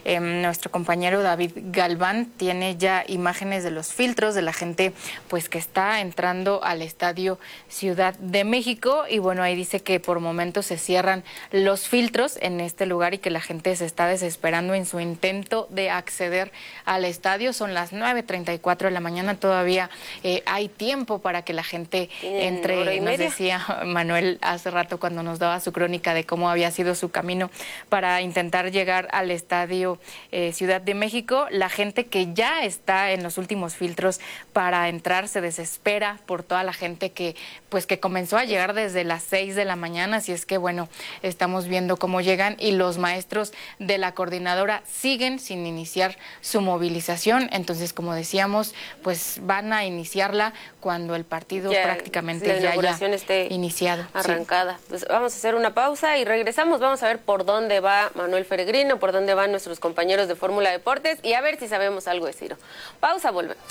nuestro compañero David Galván tiene ya imágenes de los filtros de la gente pues que está entrando al Estadio Ciudad de México, y bueno, ahí dice que por momentos se cierran los filtros en este lugar y que la gente se está desesperando en su intento de acceder al estadio. Son las 9:34 de la mañana, todavía hay tiempo para que la gente entre. Nos decía Manuel hace rato cuando nos daba su crónica de cómo había sido su camino para intentar llegar al Estadio Ciudad de México. La gente que ya está en los últimos filtros para entrar se desespera por toda la gente que comenzó a llegar desde las 6 de la mañana, así es que bueno, estamos viendo cómo llegan, y los maestros de la coordinadora siguen sin iniciar su movilización. Entonces, como decíamos, pues van a iniciarla cuando el partido prácticamente ya haya esté iniciado, arrancada. Sí. Pues vamos a hacer una pausa y regresamos. Vamos a ver por dónde va Manuel Peregrino, por dónde van nuestros compañeros de Fórmula Deportes y a ver si sabemos algo de Ciro. Pausa, volvemos.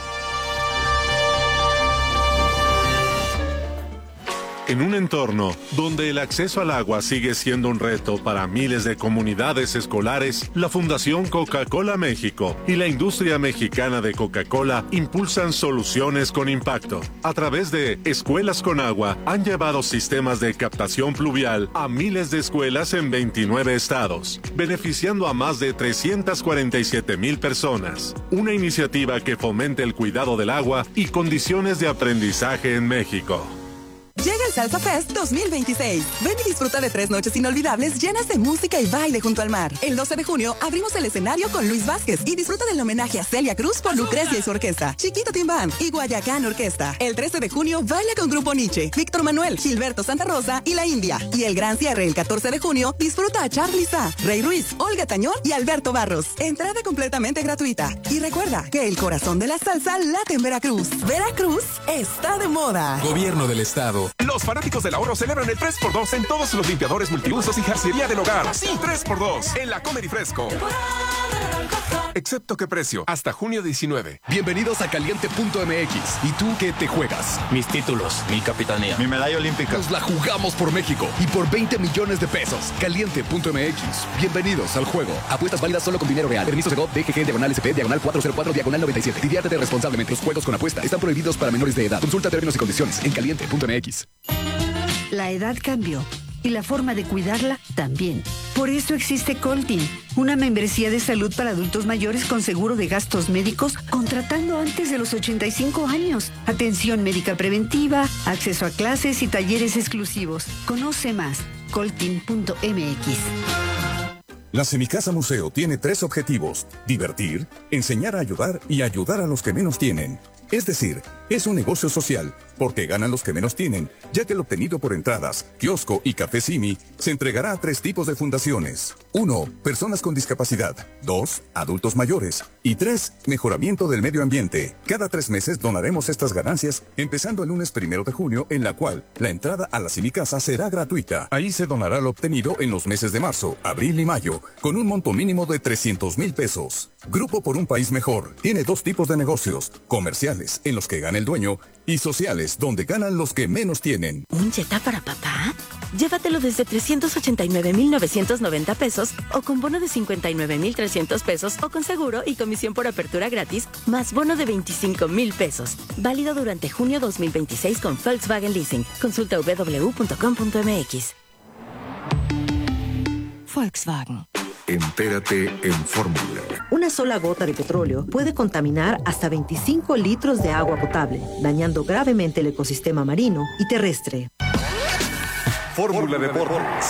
En un entorno donde el acceso al agua sigue siendo un reto para miles de comunidades escolares, la Fundación Coca-Cola México y la industria mexicana de Coca-Cola impulsan soluciones con impacto. A través de Escuelas con Agua, han llevado sistemas de captación pluvial a miles de escuelas en 29 estados, beneficiando a más de 347,000 personas. Una iniciativa que fomente el cuidado del agua y condiciones de aprendizaje en México. Llega el Salsa Fest 2026. Ven y disfruta de 3 noches inolvidables llenas de música y baile junto al mar. El 12 de junio abrimos el escenario con Luis Vázquez y disfruta del homenaje a Celia Cruz por Lucrecia y su orquesta, Chiquito Timbán y Guayacán Orquesta. El 13 de junio baila con Grupo Nietzsche, Víctor Manuel, Gilberto Santa Rosa y La India. Y el gran cierre el 14 de junio disfruta a Charly Sa, Rey Ruiz, Olga Tañón y Alberto Barros. Entrada completamente gratuita. Y recuerda que el corazón de la salsa late en Veracruz. Veracruz está de moda. Gobierno del Estado. Los fanáticos del ahorro celebran el 3x2 en todos los limpiadores multiusos y jarcería del hogar. Sí, 3x2 en la Comer y Fresco. Excepto qué precio, hasta junio 19. Bienvenidos a Caliente.mx. ¿Y tú qué te juegas? Mis títulos, mi capitanía, mi medalla olímpica. Nos la jugamos por México y por 20 millones de pesos. Caliente.mx. Bienvenidos al juego. Apuestas válidas solo con dinero real. Permiso de DGG/SP /404/97. Diviértete responsablemente. Los juegos con apuesta están prohibidos para menores de edad. Consulta términos y condiciones en Caliente.mx. La edad cambió y la forma de cuidarla también. Por eso existe Coltin, una membresía de salud para adultos mayores con seguro de gastos médicos contratando antes de los 85 años. Atención médica preventiva, acceso a clases y talleres exclusivos. Conoce más, coltin.mx. La Semicasa Museo tiene 3 objetivos: divertir, enseñar a ayudar y ayudar a los que menos tienen. Es decir, es un negocio social, porque ganan los que menos tienen, ya que el obtenido por entradas, kiosco y café Simi se entregará a 3 tipos de fundaciones. 1. Personas con discapacidad. 2. Adultos mayores. Y 3. Mejoramiento del medio ambiente. Cada 3 meses donaremos estas ganancias, empezando el lunes 1 de junio, en la cual la entrada a la Semicasa será gratuita. Ahí se donará lo obtenido en los meses de marzo, abril y mayo, con un monto mínimo de 300,000 pesos. Grupo por un País Mejor tiene 2 tipos de negocios: comerciales, en los que gana el dueño, y sociales, donde ganan los que menos tienen. ¿Un Jetta para papá? Llévatelo desde 389,990 pesos o con bono de 59,300 pesos o con seguro y comisión por apertura gratis, más bono de 25,000 pesos. Válido durante junio 2026 con Volkswagen Leasing. Consulta www.com.mx. Volkswagen. Entérate en Fórmula. Una sola gota de petróleo puede contaminar hasta 25 litros de agua potable, dañando gravemente el ecosistema marino y terrestre. Fórmula Deportes.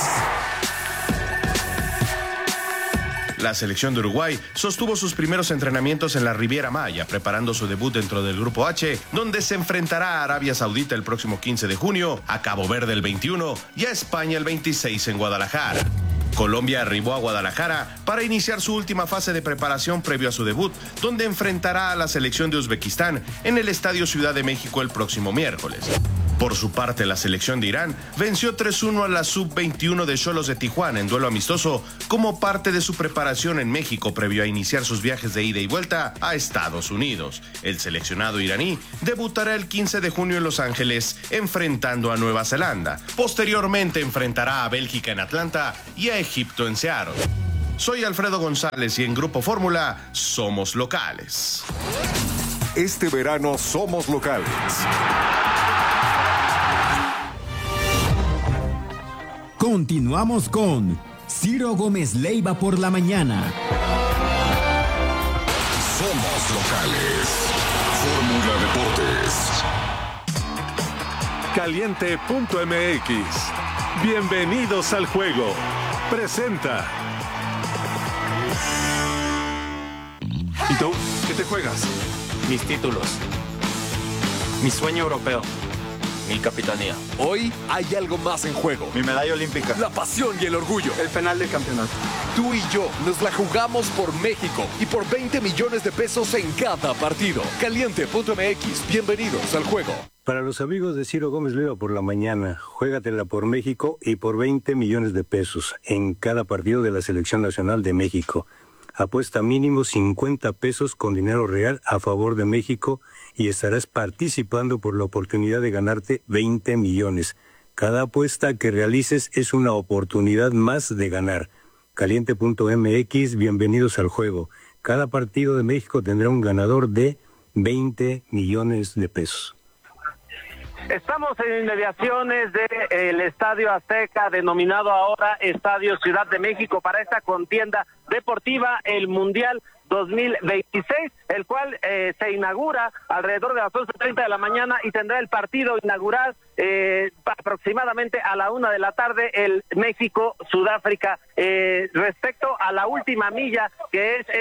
La selección de Uruguay sostuvo sus primeros entrenamientos en la Riviera Maya, preparando su debut dentro del Grupo H, donde se enfrentará a Arabia Saudita el próximo 15 de junio, a Cabo Verde el 21 y a España el 26 en Guadalajara. Colombia arribó a Guadalajara para iniciar su última fase de preparación previo a su debut, donde enfrentará a la selección de Uzbekistán en el Estadio Ciudad de México el próximo miércoles. Por su parte, la selección de Irán venció 3-1 a la Sub-21 de Xolos de Tijuana en duelo amistoso como parte de su preparación en México previo a iniciar sus viajes de ida y vuelta a Estados Unidos. El seleccionado iraní debutará el 15 de junio en Los Ángeles enfrentando a Nueva Zelanda. Posteriormente enfrentará a Bélgica en Atlanta y a Egipto en Seattle. Soy Alfredo González y en Grupo Fórmula somos locales. Este verano somos locales. Continuamos con Ciro Gómez Leiva por la mañana. Somos locales. Fórmula Deportes. Caliente.mx. Bienvenidos al juego. Presenta. ¿Y tú? ¿Qué te juegas? Mis títulos. Mi sueño europeo. Mi capitanía. Hoy hay algo más en juego. Mi medalla olímpica. La pasión y el orgullo. El penal del campeonato. Tú y yo nos la jugamos por México y por 20 millones de pesos en cada partido. Caliente.mx. Bienvenidos al juego. Para los amigos de Ciro Gómez Leiva por la mañana, juégatela por México y por 20 millones de pesos en cada partido de la Selección Nacional de México. Apuesta mínimo 50 pesos con dinero real a favor de México y estarás participando por la oportunidad de ganarte 20 millones. Cada apuesta que realices es una oportunidad más de ganar. Caliente.mx, bienvenidos al juego. Cada partido de México tendrá un ganador de 20 millones de pesos. Estamos en inmediaciones del Estadio Azteca, denominado ahora Estadio Ciudad de México, para esta contienda deportiva, el Mundial 2026, el cual se inaugura alrededor de las 11:30 de la mañana y tendrá el partido inaugural aproximadamente a la 1 de la tarde, el México-Sudáfrica. Respecto a la última milla, que es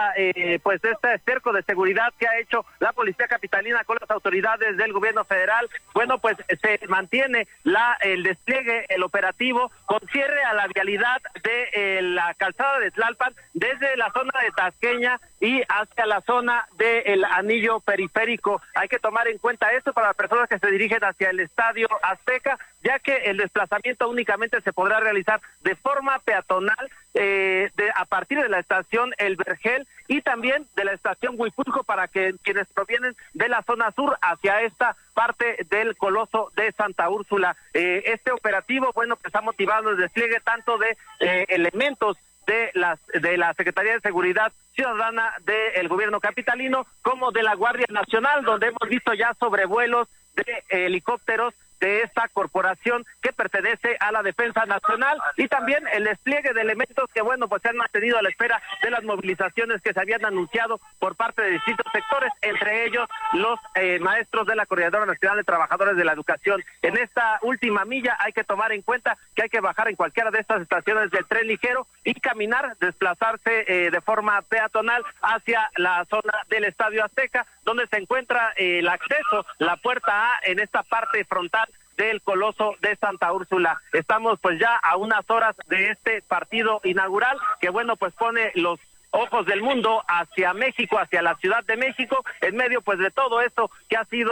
este cerco de seguridad que ha hecho la Policía Capitalina con las autoridades del gobierno federal, bueno, pues se mantiene el despliegue, el operativo, con cierre a la vialidad de la calzada de Tlalpan, desde la zona de Tasqueña y hacia la zona del anillo periférico. Hay que tomar en cuenta esto para las personas que se dirigen hacia el Estadio Azteca, ya que el desplazamiento únicamente se podrá realizar de forma peatonal a partir de la estación El Vergel y también de la estación Huipulco, para que quienes provienen de la zona sur hacia esta parte del Coloso de Santa Úrsula. Este operativo, bueno, pues ha motivado el despliegue tanto de elementos de la Secretaría de Seguridad Ciudadana del gobierno capitalino como de la Guardia Nacional, donde hemos visto ya sobrevuelos de helicópteros de esta corporación que pertenece a la Defensa Nacional, y también el despliegue de elementos que, bueno, pues se han mantenido a la espera de las movilizaciones que se habían anunciado por parte de distintos sectores, entre ellos los maestros de la Coordinadora Nacional de Trabajadores de la Educación. En esta última milla hay que tomar en cuenta que hay que bajar en cualquiera de estas estaciones del tren ligero y caminar, desplazarse de forma peatonal hacia la zona del Estadio Azteca, donde se encuentra el acceso, la puerta A, en esta parte frontal del Coloso de Santa Úrsula. Estamos pues ya a unas horas de este partido inaugural que, bueno, pues pone los ojos del mundo hacia México, hacia la Ciudad de México, en medio pues de todo esto que ha sido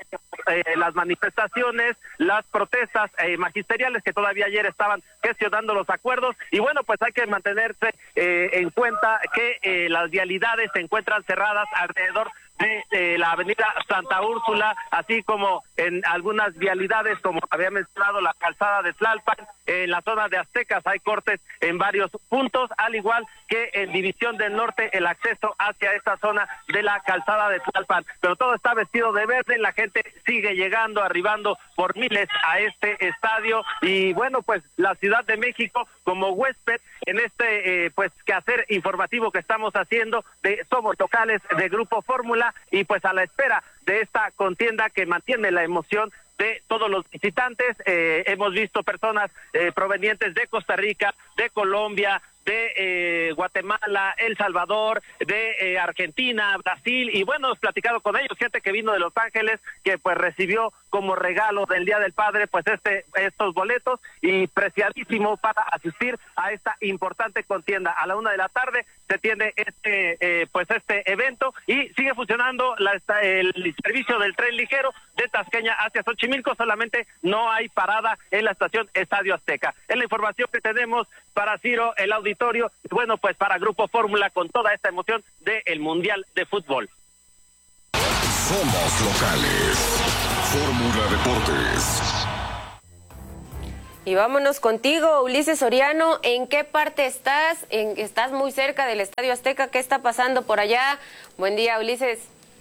las manifestaciones, las protestas magisteriales que todavía ayer estaban gestionando los acuerdos, y bueno, pues hay que mantenerse en cuenta que las vialidades se encuentran cerradas alrededor de la avenida Santa Úrsula, así como en algunas vialidades, como había mencionado, la calzada de Tlalpan. En la zona de Aztecas hay cortes en varios puntos, al igual que en División del Norte el acceso hacia esta zona de la calzada de Tlalpan. Pero todo está vestido de verde, la gente sigue llegando, arribando por miles a este estadio, y bueno, pues la Ciudad de México como huésped en este pues quehacer informativo que estamos haciendo de Somos Locales de Grupo Fórmula, y pues a la espera de esta contienda que mantiene la emoción de todos los visitantes. Hemos visto personas provenientes de Costa Rica, de Colombia, de Guatemala, El Salvador, de Argentina, Brasil, y bueno, hemos platicado con ellos, gente que vino de Los Ángeles, que pues recibió como regalo del Día del Padre pues estos boletos, y preciadísimo para asistir a esta importante contienda. A la 1 de la tarde se tiene este evento, y sigue funcionando el servicio del tren ligero de Tasqueña hacia Xochimilco, solamente no hay parada en la estación Estadio Azteca. Es la información que tenemos para Ciro, el auditorio, y bueno, pues para Grupo Fórmula, con toda esta emoción del Mundial de Fútbol. Somos locales. Fórmula Deportes. Y vámonos contigo, Ulises Soriano. ¿En qué parte estás? Estás muy cerca del Estadio Azteca. ¿Qué está pasando por allá? Buen día, Ulises.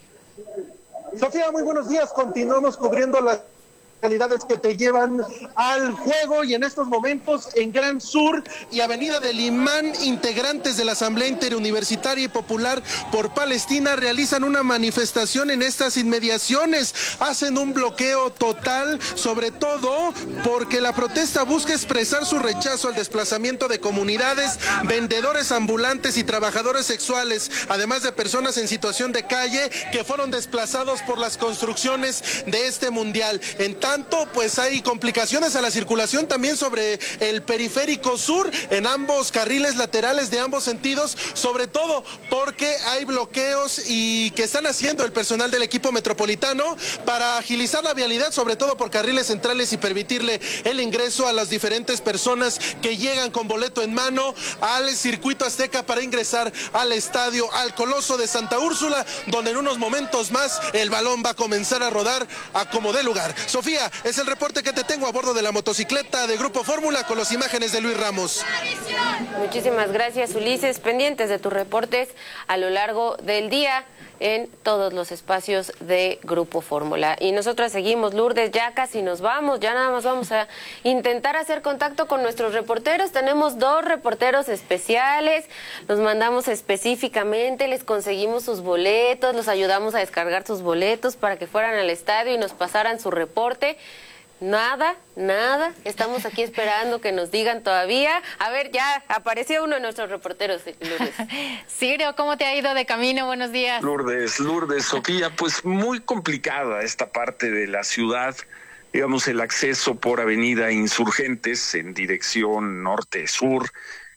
Sofía, muy buenos días. Continuamos cubriendo las realidades que te llevan al juego y en estos momentos en Gran Sur y Avenida del Imán, integrantes de la Asamblea Interuniversitaria y Popular por Palestina realizan una manifestación en estas inmediaciones, hacen un bloqueo total, sobre todo porque la protesta busca expresar su rechazo al desplazamiento de comunidades, vendedores ambulantes y trabajadores sexuales, además de personas en situación de calle que fueron desplazados por las construcciones de este mundial. En tanto, pues hay complicaciones a la circulación también sobre el periférico sur, en ambos carriles laterales de ambos sentidos, sobre todo porque hay bloqueos y que están haciendo el personal del equipo metropolitano para agilizar la vialidad, sobre todo por carriles centrales y permitirle el ingreso a las diferentes personas que llegan con boleto en mano al circuito Azteca para ingresar al estadio, al Coloso de Santa Úrsula, donde en unos momentos más el balón va a comenzar a rodar a como dé lugar. Sofía, es el reporte que te tengo a bordo de la motocicleta de Grupo Fórmula con las imágenes de Luis Ramos. Muchísimas gracias, Ulises. Pendientes de tus reportes a lo largo del día en todos los espacios de Grupo Fórmula. Y nosotras seguimos, Lourdes, ya casi nos vamos, ya nada más vamos a intentar hacer contacto con nuestros reporteros. Tenemos 2 reporteros especiales, los mandamos específicamente, les conseguimos sus boletos, los ayudamos a descargar sus boletos para que fueran al estadio y nos pasaran su reporte. Nada, estamos aquí esperando que nos digan todavía. A ver, ya apareció uno de nuestros reporteros, Lourdes. Ciro, ¿cómo te ha ido de camino? Buenos días. Lourdes, Sofía, pues muy complicada esta parte de la ciudad, digamos el acceso por Avenida Insurgentes en dirección norte-sur,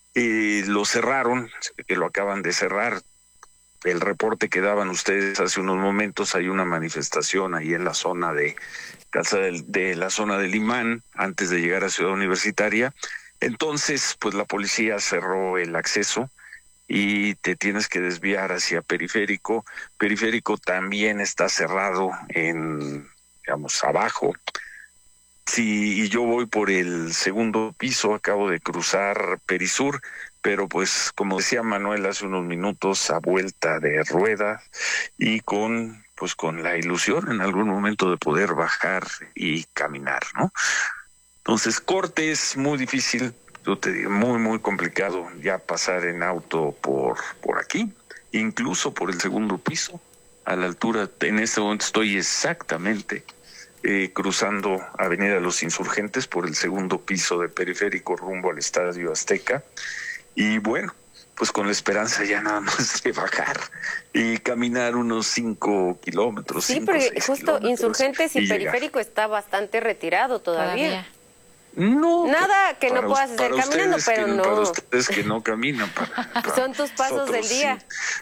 lo cerraron, que lo acaban de cerrar. El reporte que daban ustedes hace unos momentos, hay una manifestación ahí en la zona de la zona del Imán, antes de llegar a Ciudad Universitaria. Entonces, pues la policía cerró el acceso y te tienes que desviar hacia Periférico. Periférico también está cerrado digamos, abajo. Sí, y yo voy por el segundo piso, acabo de cruzar Perisur, pero pues como decía Manuel hace unos minutos, a vuelta de rueda y con la ilusión en algún momento de poder bajar y caminar, ¿no? Entonces, corte es muy difícil, yo te digo, muy complicado ya pasar en auto por aquí, incluso por el segundo piso, a la altura, en este momento estoy exactamente cruzando Avenida de los Insurgentes por el segundo piso de Periférico rumbo al Estadio Azteca, y bueno, pues con la esperanza ya nada más de bajar y caminar unos 5 kilómetros. Sí, porque justo Insurgentes y Periférico está bastante retirado todavía. No. Nada que no puedas hacer caminando, pero no. Para ustedes que no caminan. Son tus pasos del día.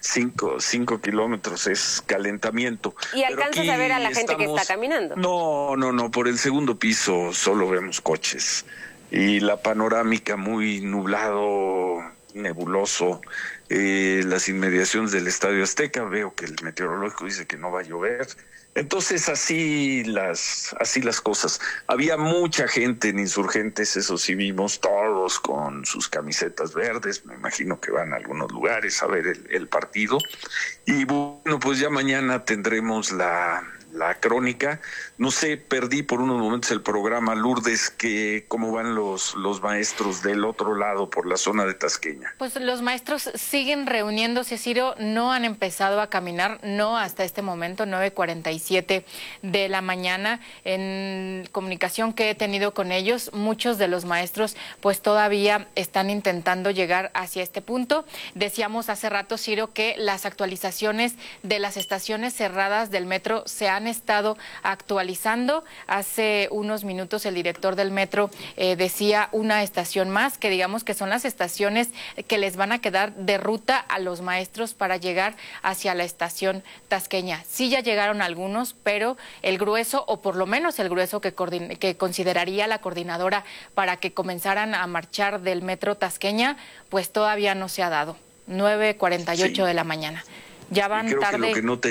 5 kilómetros es calentamiento. ¿Y alcanzas a ver a la gente que está caminando? No, por el segundo piso solo vemos coches. Y la panorámica muy nublado, nebuloso, las inmediaciones del Estadio Azteca, veo que el meteorológico dice que no va a llover, entonces así las cosas. Había mucha gente en Insurgentes, eso sí vimos, todos con sus camisetas verdes, me imagino que van a algunos lugares a ver el partido, y bueno, pues ya mañana tendremos la crónica. No sé, perdí por unos momentos el programa, Lourdes, que cómo van los maestros del otro lado por la zona de Tasqueña. Pues los maestros siguen reuniéndose, Ciro, no han empezado a caminar, no hasta este momento, 9:47 de la mañana. En comunicación que he tenido con ellos, muchos de los maestros pues todavía están intentando llegar hacia este punto. Decíamos hace rato, Ciro, que las actualizaciones de las estaciones cerradas del metro se han estado actualizando. Hace unos minutos el director del metro decía una estación más, que digamos que son las estaciones que les van a quedar de ruta a los maestros para llegar hacia la estación tasqueña. Sí ya llegaron algunos, pero el grueso, o por lo menos el grueso que consideraría la coordinadora para que comenzaran a marchar del metro tasqueña, pues todavía no se ha dado. 9:48 de la mañana. Ya van creo tarde. Que lo que no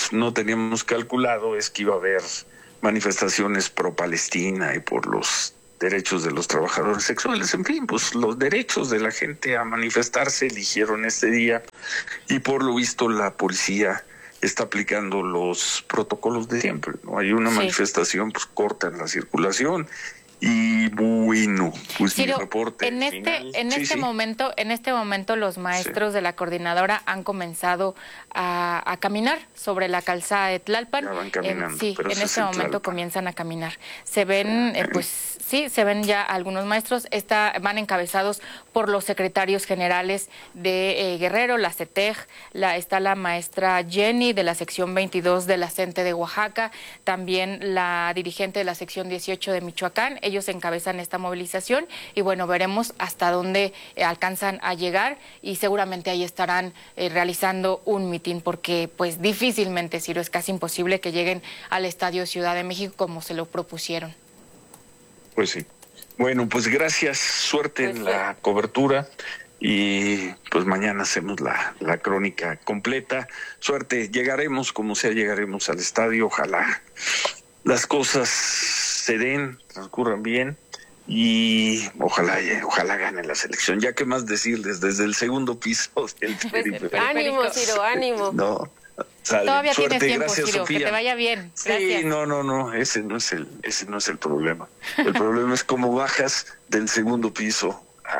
teníamos calculado es que iba a haber manifestaciones pro Palestina y por los derechos de los trabajadores sexuales, en fin, pues los derechos de la gente a manifestarse eligieron este día y por lo visto la policía está aplicando los protocolos de siempre, ¿no? Hay una manifestación, pues cortan la circulación. Y bueno, pues Ciro, mi reporte en este momento los maestros de la coordinadora han comenzado a caminar sobre la calzada de Tlalpan. Ya van caminando, en este momento comienzan a caminar. Se ven, se ven ya algunos maestros. Van encabezados por los secretarios generales de Guerrero, la CETEG, está la maestra Jenny de la sección 22 de la CENTE de Oaxaca, también la dirigente de la sección 18 de Michoacán. Ellos encabezan esta movilización y bueno, veremos hasta dónde alcanzan a llegar y seguramente ahí estarán realizando un mitin porque pues difícilmente, Ciro, es casi imposible que lleguen al Estadio Ciudad de México como se lo propusieron. Pues sí. Bueno, pues gracias, suerte en la cobertura y pues mañana hacemos la crónica completa. Suerte, llegaremos como sea, llegaremos al estadio, ojalá las cosas se den, transcurran bien y ojalá gane la selección. Ya que más decirles desde el segundo piso del periférico. Ánimo, Ciro, ánimo. No, sale. Todavía Suerte, tienes tiempo, gracias, Ciro, Sofía. que te vaya bien. Gracias. Sí, no, ese no es el problema. El problema es cómo bajas del segundo piso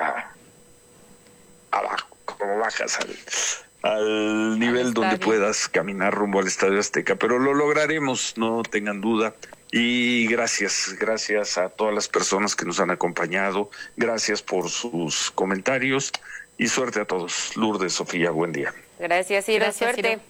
abajo, cómo bajas al nivel donde puedas caminar rumbo al Estadio Azteca, pero lo lograremos, no tengan duda. Y gracias a todas las personas que nos han acompañado, gracias por sus comentarios y suerte a todos. Lourdes, Sofía, buen día. Gracias, Ciro, suerte. Ciro.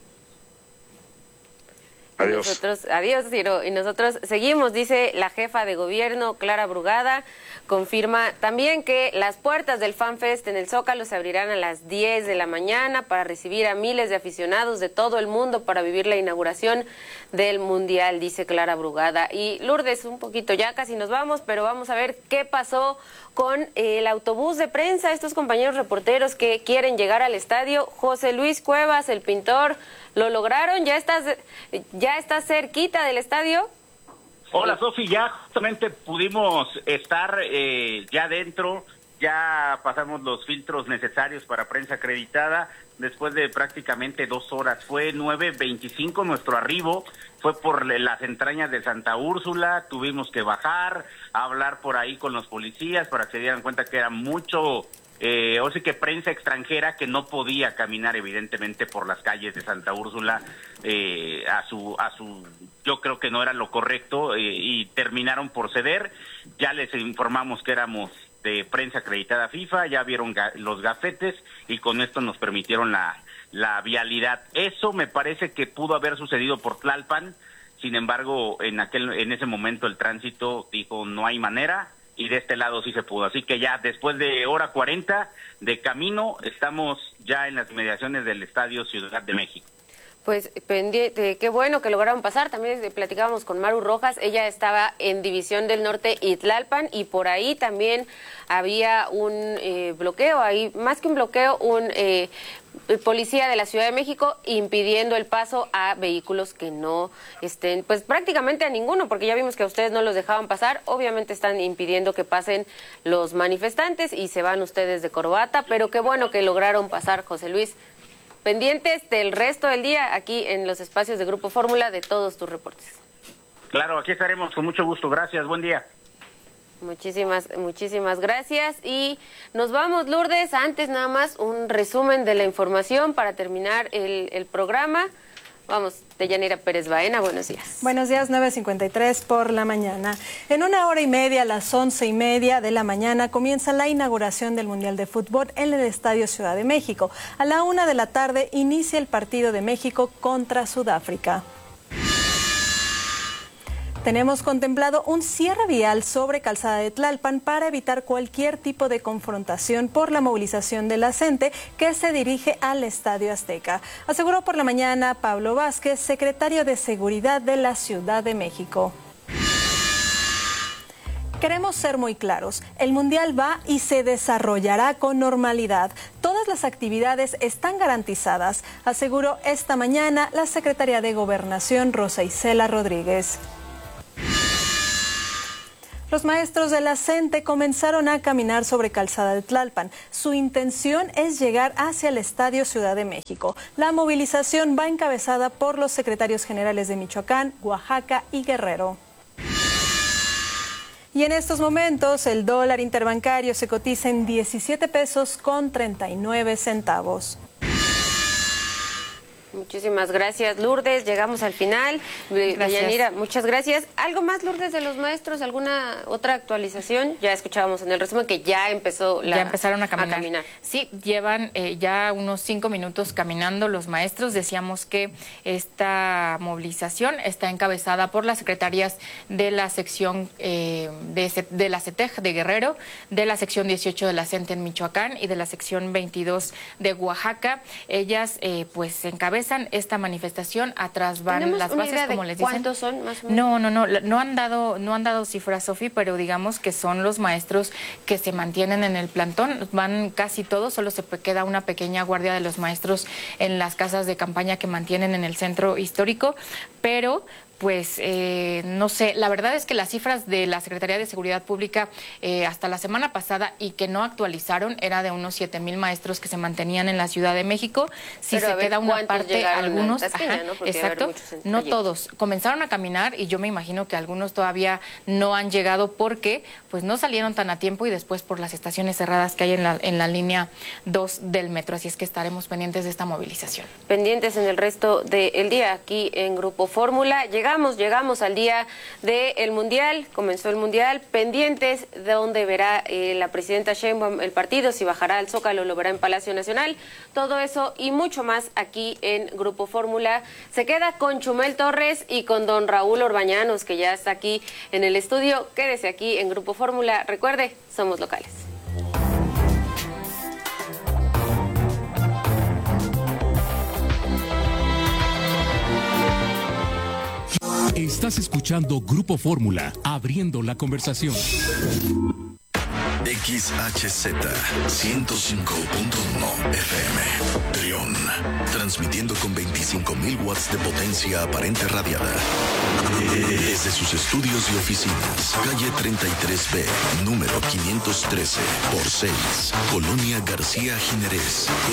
Adiós. Adiós, Ciro. Y nosotros seguimos, dice la jefa de gobierno, Clara Brugada, confirma también que las puertas del FanFest en el Zócalo se abrirán a las 10 de la mañana para recibir a miles de aficionados de todo el mundo para vivir la inauguración del Mundial, dice Clara Brugada. Y Lourdes, un poquito ya casi nos vamos, pero vamos a ver qué pasó con el autobús de prensa, estos compañeros reporteros que quieren llegar al estadio. José Luis Cuevas, el pintor, ¿lo lograron? ¿Ya estás cerquita del estadio? Hola, Sofi, ya justamente pudimos estar ya dentro, ya pasamos los filtros necesarios para prensa acreditada, después de prácticamente 2 horas. Fue 9:25 nuestro arribo, fue por las entrañas de Santa Úrsula, tuvimos que bajar, hablar por ahí con los policías para que se dieran cuenta que era mucho... o sea que prensa extranjera que no podía caminar evidentemente por las calles de Santa Úrsula yo creo que no era lo correcto y terminaron por ceder. Ya les informamos que éramos de prensa acreditada FIFA, ya vieron los gafetes y con esto nos permitieron la vialidad. Eso me parece que pudo haber sucedido por Tlalpan, sin embargo en ese momento el tránsito dijo no hay manera. Y de este lado sí se pudo. Así que ya después de hora 40 de camino, estamos ya en las inmediaciones del Estadio Ciudad de México. Pues pendiente, qué bueno que lograron pasar. También platicábamos con Maru Rojas, ella estaba en División del Norte y Tlalpan, y por ahí también había un bloqueo, ahí más que un bloqueo, un policía de la Ciudad de México impidiendo el paso a vehículos que no estén, pues prácticamente a ninguno, porque ya vimos que a ustedes no los dejaban pasar. Obviamente están impidiendo que pasen los manifestantes y se van ustedes de corbata, pero qué bueno que lograron pasar, José Luis. Pendientes del resto del día aquí en los espacios de Grupo Fórmula de todos tus reportes. Claro, aquí estaremos con mucho gusto. Gracias, buen día. Muchísimas gracias. Y nos vamos, Lourdes. Antes nada más un resumen de la información para terminar el programa. Vamos, Deyanira Pérez Baena, buenos días. Buenos días, 9:53 por la mañana. En 1 hora y media, a las 11:30 de la mañana, comienza la inauguración del Mundial de Fútbol en el Estadio Ciudad de México. A la 1 de la tarde inicia el partido de México contra Sudáfrica. Tenemos contemplado un cierre vial sobre Calzada de Tlalpan para evitar cualquier tipo de confrontación por la movilización de la CENTE que se dirige al Estadio Azteca. Aseguró por la mañana Pablo Vázquez, secretario de Seguridad de la Ciudad de México. Queremos ser muy claros, el Mundial va y se desarrollará con normalidad. Todas las actividades están garantizadas, aseguró esta mañana la secretaria de Gobernación, Rosa Isela Rodríguez. Los maestros de la CENTE comenzaron a caminar sobre Calzada de Tlalpan. Su intención es llegar hacia el Estadio Ciudad de México. La movilización va encabezada por los secretarios generales de Michoacán, Oaxaca y Guerrero. Y en estos momentos el dólar interbancario se cotiza en 17 pesos con 39 centavos. Muchísimas gracias, Lourdes. Llegamos al final. Yanira, muchas gracias. ¿Algo más, Lourdes, de los maestros? ¿Alguna otra actualización? Ya escuchábamos en el resumen que ya empezaron a caminar. Sí, llevan ya unos 5 minutos caminando los maestros. Decíamos que esta movilización está encabezada por las secretarias de la sección de la CETEG de Guerrero, de la sección 18 de la CENTE en Michoacán y de la sección 22 de Oaxaca. Ellas pues encabezan esta manifestación. Atrás van las bases, como les dicen. ¿Cuántos son más o menos? No han dado cifras, Sofi, pero digamos que son los maestros que se mantienen en el plantón. Van casi todos, solo se queda una pequeña guardia de los maestros en las casas de campaña que mantienen en el centro histórico, pero pues no sé, la verdad es que las cifras de la Secretaría de Seguridad Pública hasta la semana pasada y que no actualizaron era de unos 7,000 maestros que se mantenían en la Ciudad de México. Si se queda una parte, algunos, exacto, no todos comenzaron a caminar y yo me imagino que algunos todavía no han llegado porque pues no salieron tan a tiempo y después por las estaciones cerradas que hay en la línea 2 del metro, así es que estaremos pendientes de esta movilización. Pendientes en el resto del día aquí en Grupo Fórmula. Llegamos al día del Mundial, comenzó el Mundial, pendientes de donde verá la presidenta Sheinbaum el partido, si bajará al Zócalo, lo verá en Palacio Nacional, todo eso y mucho más aquí en Grupo Fórmula. Se queda con Chumel Torres y con don Raúl Orbañanos, que ya está aquí en el estudio. Quédese aquí en Grupo Fórmula, recuerde, somos locales. Estás escuchando Grupo Fórmula, abriendo la conversación. XHZ 105.1 FM, Trión, transmitiendo con 25,000 watts de potencia aparente radiada. Desde sus estudios y oficinas, calle 33B, número 513, por 6, Colonia García Jiménez,